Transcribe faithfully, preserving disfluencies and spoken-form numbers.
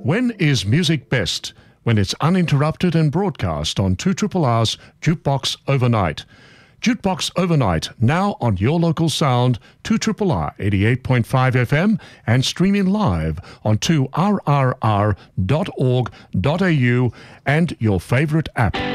When is music best? When it's uninterrupted and broadcast on two R R's Jukebox Overnight. Jukebox Overnight, now on your local sound, two R R eighty-eight point five F M and streaming live on two R R R dot org dot A U and your favourite app.